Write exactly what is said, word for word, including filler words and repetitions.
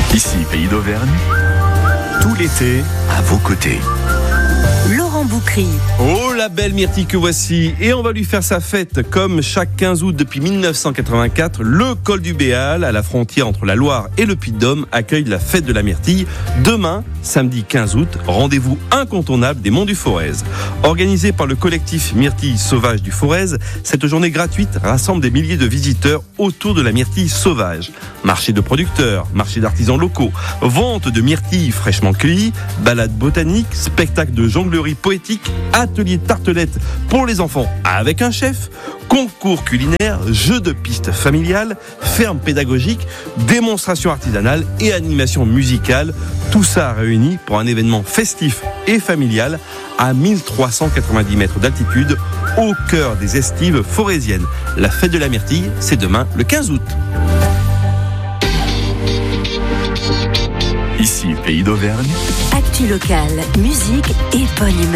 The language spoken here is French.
Ici, Pays d'Auvergne, tout l'été à vos côtés. Laurent Boucry. Oh, la belle myrtille que voici. Et on va lui faire sa fête. Comme chaque quinze août depuis dix-neuf cent quatre-vingt-quatre, le col du Béal, à la frontière entre la Loire et le Puy-de-Dôme, accueille la fête de la myrtille. Demain, samedi quinze août, rendez-vous incontournable des Monts du Forez. Organisée par le collectif Myrtille Sauvage du Forez, cette journée gratuite rassemble des milliers de visiteurs autour de la myrtille sauvage. Marché de producteurs, marché d'artisans locaux, vente de myrtilles fraîchement cueillies, balades botaniques, spectacle de jonglerie poétique, atelier de tartelettes pour les enfants avec un chef, concours culinaire, jeux de pistes familiales, ferme pédagogique, démonstration artisanale et animation musicale. Tout ça réuni pour un événement festif et familial à mille trois cent quatre-vingt-dix mètres d'altitude au cœur des estives forésiennes. La fête de la myrtille, c'est demain le quinze août. Ici, Pays d'Auvergne. Actu locale, musique et bonne humeur.